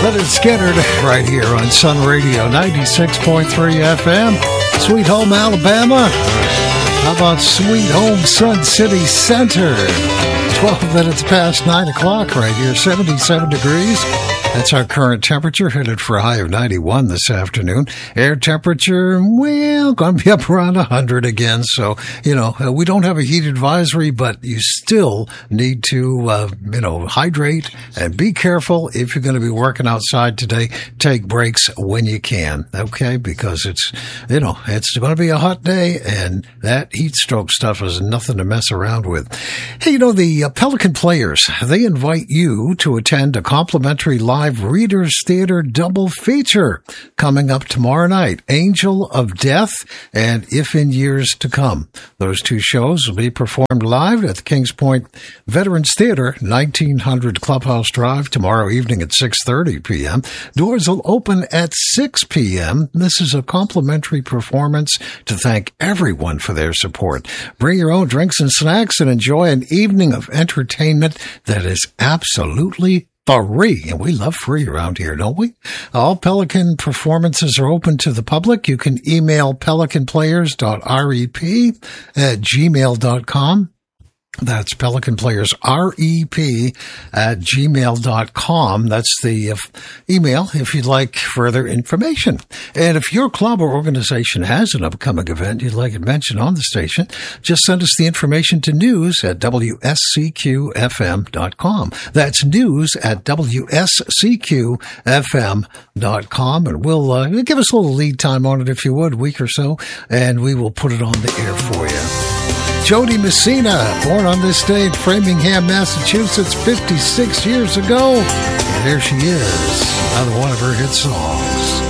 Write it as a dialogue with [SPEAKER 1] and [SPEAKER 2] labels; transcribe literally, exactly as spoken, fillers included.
[SPEAKER 1] Leonard Skinner right here on Sun Radio ninety-six point three F M. Sweet Home, Alabama. How about Sweet Home, Sun City Center? twelve minutes past nine o'clock right here, seventy-seven degrees. That's our current temperature, headed for a high of ninety-one this afternoon. Air temperature, well, going to be up around one hundred again. So, you know, uh, we don't have a heat advisory, but you still need to, uh, you know, hydrate and be careful. If you're going to be working outside today, take breaks when you can, okay? Because it's, you know, it's going to be a hot day, and that heat stroke stuff is nothing to mess around with. Hey, you know, the uh, Pelican Players, they invite you to attend a complimentary live Readers Theater double feature coming up tomorrow night, Angel of Death and If in Years to Come. Those two shows will be performed live at the Kings Point Veterans Theater, nineteen hundred Clubhouse Drive, tomorrow evening at six thirty p.m. Doors will open at six p.m. This is a complimentary performance to thank everyone for their support. Bring your own drinks and snacks and enjoy an evening of entertainment that is absolutely free, and we love free around here, don't we? All Pelican performances are open to the public. You can email pelican players dot rep at gmail dot com. That's Pelican Players, R E P, at gmail dot com. That's the uh, email if you'd like further information. And if your club or organization has an upcoming event you'd like it mentioned on the station, just send us the information to news at w s c q f m dot com. That's news at w s c q f m dot com. And we'll uh, give us a little lead time on it, if you would, a week or so, and we will put it on the air for you. Jody Messina, born on this day in Framingham, Massachusetts, fifty-six years ago. And there she is, another one of her hit songs.